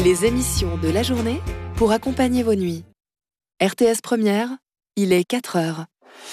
Les émissions de la journée pour accompagner vos nuits. RTS Première, il est 4h.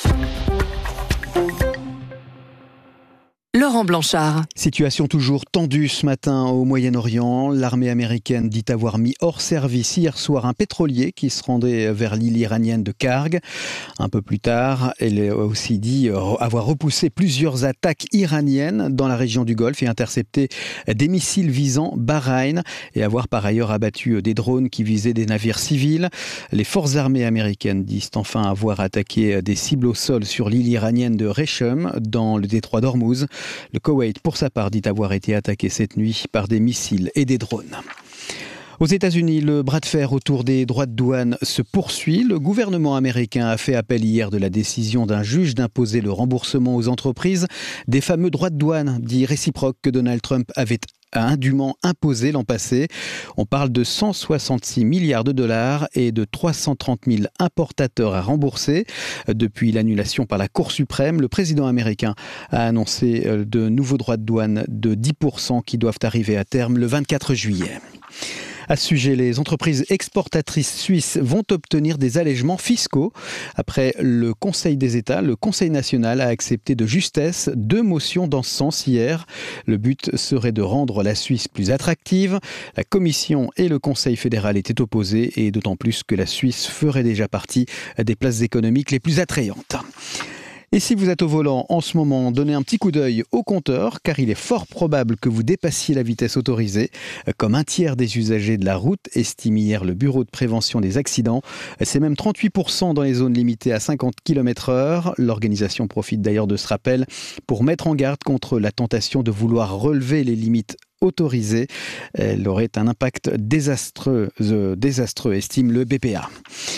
Laurent Blanchard. Situation toujours tendue ce matin au Moyen-Orient. L'armée américaine dit avoir mis hors service hier soir un pétrolier qui se rendait vers l'île iranienne de Kharg. Un peu plus tard, elle a aussi dit avoir repoussé plusieurs attaques iraniennes dans la région du Golfe et intercepté des missiles visant Bahreïn et avoir par ailleurs abattu des drones qui visaient des navires civils. Les forces armées américaines disent enfin avoir attaqué des cibles au sol sur l'île iranienne de Rechem dans le détroit d'Ormuz. Le Koweït, pour sa part, dit avoir été attaqué cette nuit par des missiles et des drones. Aux États-Unis, le bras de fer autour des droits de douane se poursuit. Le gouvernement américain a fait appel hier de la décision d'un juge d'imposer le remboursement aux entreprises des fameux droits de douane dits réciproques que Donald Trump avait indûment imposé l'an passé. On parle de 166 milliards de dollars et de 330 000 importateurs à rembourser. Depuis l'annulation par la Cour suprême, le président américain a annoncé de nouveaux droits de douane de 10% qui doivent arriver à terme le 24 juillet. À ce sujet, les entreprises exportatrices suisses vont obtenir des allègements fiscaux. Après le Conseil des États, le Conseil national a accepté de justesse 2 motions dans ce sens hier. Le but serait de rendre la Suisse plus attractive. La Commission et le Conseil fédéral étaient opposés et d'autant plus que la Suisse ferait déjà partie des places économiques les plus attrayantes. Et si vous êtes au volant en ce moment, donnez un petit coup d'œil au compteur, car il est fort probable que vous dépassiez la vitesse autorisée. Comme un tiers des usagers de la route, estime hier le Bureau de prévention des accidents. C'est même 38% dans les zones limitées à 50 km/h. L'organisation profite d'ailleurs de ce rappel pour mettre en garde contre la tentation de vouloir relever les limites autorisée. Elle aurait un impact désastreux, estime le BPA.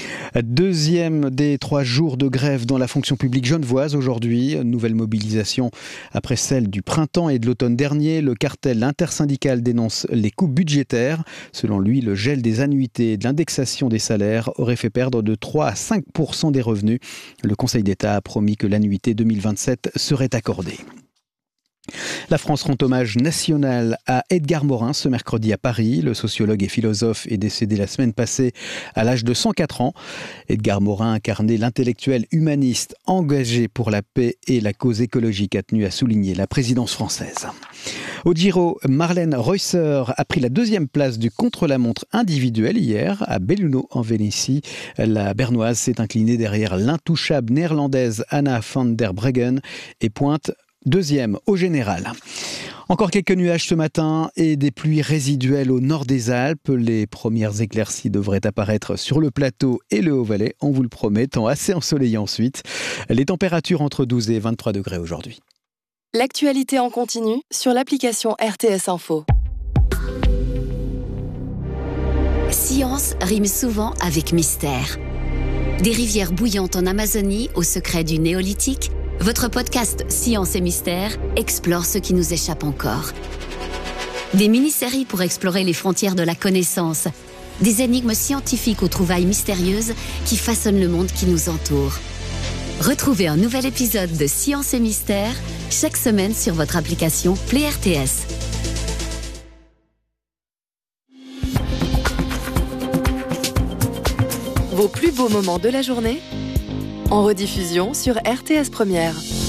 Deuxième des 3 jours de grève dans la fonction publique genevoise aujourd'hui. Nouvelle mobilisation après celle du printemps et de l'automne dernier. Le cartel intersyndical dénonce les coupes budgétaires. Selon lui, le gel des annuités et de l'indexation des salaires aurait fait perdre de 3 à 5% des revenus. Le Conseil d'État a promis que l'annuité 2027 serait accordée. La France rend hommage national à Edgar Morin ce mercredi à Paris. Le sociologue et philosophe est décédé la semaine passée à l'âge de 104 ans. Edgar Morin incarnait l'intellectuel humaniste engagé pour la paix et la cause écologique, a tenu à souligner la présidence française. Au Giro, Marlène Reusser a pris la 2e place du contre-la-montre individuel hier à Belluno en Vénétie. La Bernoise s'est inclinée derrière l'intouchable néerlandaise Anna van der Breggen et pointe 2e au général. Encore quelques nuages ce matin et des pluies résiduelles au nord des Alpes. Les premières éclaircies devraient apparaître sur le plateau et le Haut-Valais, on vous le promet, temps assez ensoleillé ensuite. Les températures entre 12 et 23 degrés aujourd'hui. L'actualité en continu sur l'application RTS Info. Science rime souvent avec mystère. Des rivières bouillantes en Amazonie au secret du néolithique, votre podcast Science et Mystère explore ce qui nous échappe encore. Des mini-séries pour explorer les frontières de la connaissance, des énigmes scientifiques aux trouvailles mystérieuses qui façonnent le monde qui nous entoure. Retrouvez un nouvel épisode de Science et Mystère chaque semaine sur votre application Play RTS. Vos plus beaux moments de la journée en rediffusion sur RTS Première.